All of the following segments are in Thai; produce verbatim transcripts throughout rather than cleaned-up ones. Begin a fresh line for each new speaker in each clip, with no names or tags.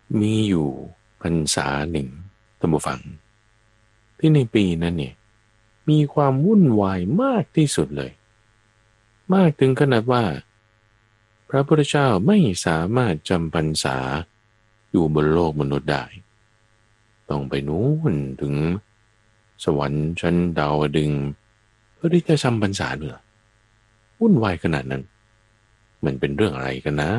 มีอยู่พรรษาหนึ่งท่านผู้ฟังที่ในปีนั้นเนี่ยมีความวุ่นวายมากที่สุดเลยมากถึงขนาดว่าพระพุทธเจ้าไม่สามารถจำพรรษาอยู่บนโลกมนุษย์ได้ต้องไปนู้นถึงสวรรค์ชั้นดาวดึงส์เพื่อที่จะจำพรรษาเนี่ยวุ่นวายขนาดนั้นมันเป็นเรื่องอะไรกันนะ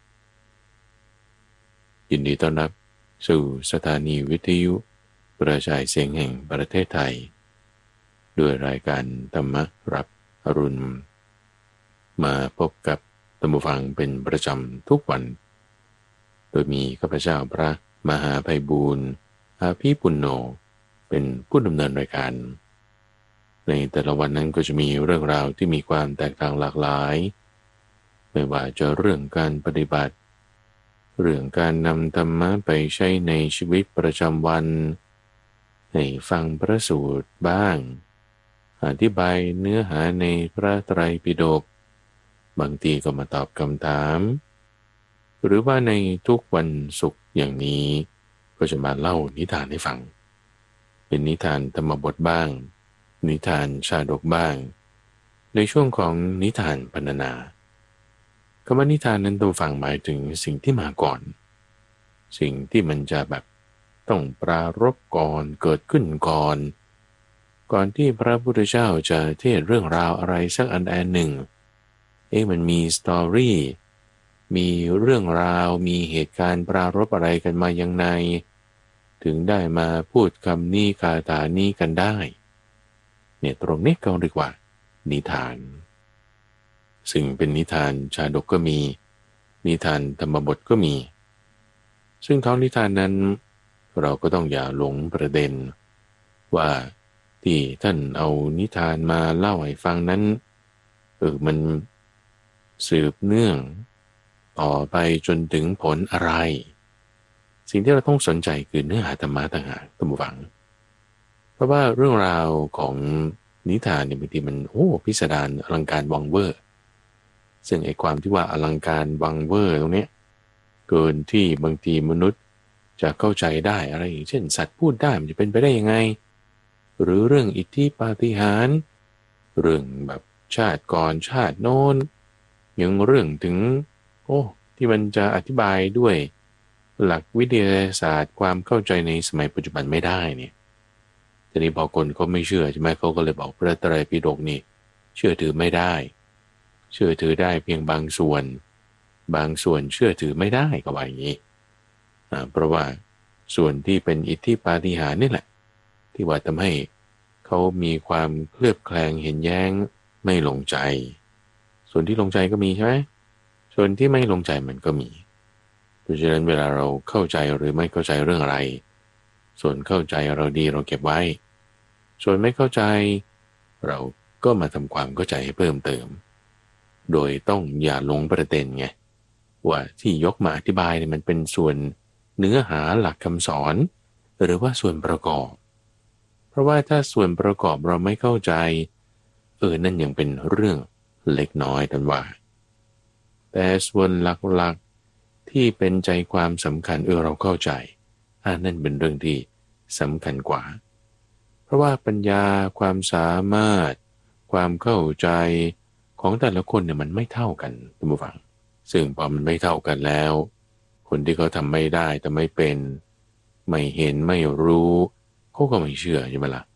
ยินดีต้อนรับสู่สถานีวิทยุกระจายเสียงแห่งประเทศไทยด้วยรายการธรรมรับอรุณมาพบกับท่านผู้ฟังเป็นประจำทุกวันโดยมีข้าพเจ้าพระมหาไพบูลย์อาภีปุณโญเป็นผู้ดำเนินรายการในแต่ละวันนั้นก็จะมีเรื่องราวที่มีความแตกต่างหลากหลายไม่ว่าจะเรื่องการปฏิบัติเรื่องการนำธรรมะไปใช้ในชีวิตประจำวันให้ฟังพระสูตรบ้างอธิบายเนื้อหาในพระไตรปิฎกบางทีก็มาตอบคำถามหรือว่าในทุกวันศุกร์อย่างนี้ก็จะมาเล่านิทานให้ฟังเป็นนิทานธรรมบทบ้างนิทานชาดกบ้างในช่วงของนิทานพรรณนาคำว่านิทานนั้นตัวฟังหมายถึงสิ่งที่มาก่อนสิ่งที่มันจะแบบต้องปรารภก่อนเกิดขึ้นก่อนก่อนที่พระพุทธเจ้าจะเทศเรื่องราวอะไรสักอันอันหนึ่งเอ๊ะมันมีสตอรี่มีเรื่องราวมีเหตุการณ์ปรารภอะไรกันมายังไงถึงได้มาพูดคำนี้คาถานี้กันได้เนี่ยตรงนี้ก็เรียกว่านิทานซึ่งเป็นนิทานชาดกก็มีนิทานธรรมบทก็มีซึ่งท้องนิทานนั้นเราก็ต้องอย่าหลงประเด็นว่าที่ท่านเอานิทานมาเล่าให้ฟังนั้นเออมันสืบเนื่องต่อไปจนถึงผลอะไรสิ่งที่เราต้องสนใจคือเนื้อหาธรรมะต่างหากท่านผู้ฟังเพราะว่าเรื่องราวของนิทานเนี่ยบางทีมันโอ้พิสดารอลังการวังเวอร์ซึ่งไอ้ความที่ว่าอลังการวังเวอร์ตรงเนี้ยเกินที่บางทีมนุษย์จะเข้าใจได้อะไรอย่างเช่นสัตว์พูดได้มันจะเป็นไปได้ยังไงหรือเรื่องอิทธิปาฏิหาริย์เรื่องแบบชาติก่อนชาติโน้นยังเรื่องถึงโอ้ที่มันจะอธิบายด้วยหลักวิทยาศาสตร์ความเข้าใจในสมัยปัจจุบันไม่ได้เนี่ยทีนี้พอคนเขาไม่เชื่อใช่ไหมเขาก็เลยบอกพระไตรปิฎกนี่เชื่อถือไม่ได้เชื่อถือได้เพียงบางส่วนบางส่วนเชื่อถือไม่ได้ก็ว่าอย่างนี้เพราะว่าส่วนที่เป็นอิทธิปาฏิหาริย์นี่แหละที่ว่าทำให้เขามีความเคลือบแคลงเห็นแย้งไม่ลงใจส่วนที่ลงใจก็มีใช่ไหมส่วนที่ไม่ลงใจมันก็มีเพราะฉะนั้นเวลาเราเข้าใจหรือไม่เข้าใจเรื่องอะไรส่วนเข้าใจเราดีเราเก็บไว้ส่วนไม่เข้าใจเราก็มาทำความเข้าใจให้เพิ่มเติมโดยต้องอย่าหลงประเด็นไงว่าที่ยกมาอธิบายเนี่ยมันเป็นส่วนเนื้อหาหลักคำสอนหรือว่าส่วนประกอบเพราะว่าถ้าส่วนประกอบเราไม่เข้าใจเออนั่นยังเป็นเรื่องเล็กน้อยกันว่าแต่ส่วนหลักๆที่เป็นใจความสำคัญเออเราเข้าใจอ่านั่นเป็นเรื่องที่สำคัญกว่าเพราะว่าปัญญาความสามารถความเข้าใจของแต่ละคนเนี่ยมันไม่เท่ากันท่านผู้ฟังซึ่งพอมันไม่เท่ากันแล้วคนที่เขาทำไม่ได้แต่ไม่เป็นไม่เห็นไม่รู้เขาก็ไม่เชื่อใช่ไหมล่ะ